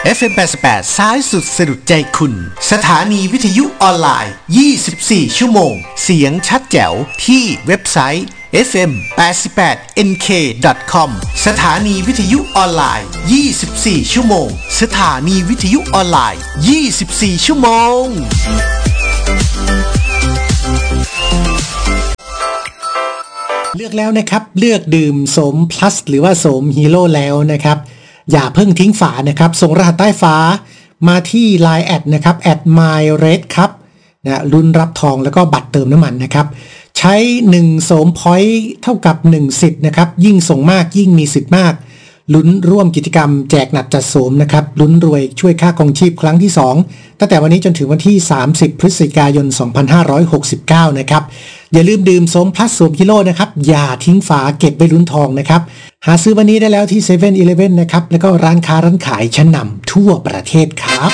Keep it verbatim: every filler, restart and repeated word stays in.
เอฟ เอ็ม แปดสิบแปดซ้ายสุดสะดุดใจคุณสถานีวิทยุออนไลน์ยี่สิบสี่ชั่วโมงเสียงชัดแจ๋วที่เว็บไซต์ เอฟ เอ็ม แปดสิบแปด เอ็น เค ดอท คอม สถานีวิทยุออนไลน์ยี่สิบสี่ชั่วโมงสถานีวิทยุออนไลน์ยี่สิบสี่ชั่วโมงเลือกแล้วนะครับเลือกดื่มโสม plus หรือว่าโสมฮีโร่แล้วนะครับอย่าเพิ่งทิ้งฝานะครับส่งรหัสใต้ฝามาที่ ไลน์ แอดนะครับแอด มาย เรด ครับนะลุ้นรับทองแล้วก็บัตรเติมน้ำมันนะครับใช้หนึ่งโสมพอยต์เท่ากับหนึ่งสิทธิ์นะครับยิ่งส่งมากยิ่งมีสิทธิ์มากลุ้นร่วมกิจกรรมแจกหนักจัดโสมนะครับลุ้นรวยช่วยค่าครองชีพครั้งที่สองตั้งแต่วันนี้จนถึงวันที่สามสิบพฤศจิกายนสองพันห้าร้อยหกสิบเก้านะครับอย่าลืมดื่มโสม plus โสมฮีโร่นะครับอย่าทิ้งฝาเก็บไว้ลุ้นทองนะครับหาซื้อวันนี้ได้แล้วที่ เซเว่น อีเลฟเว่น นะครับแล้วก็ร้านค้าร้านขายชั้นนำทั่วประเทศครับ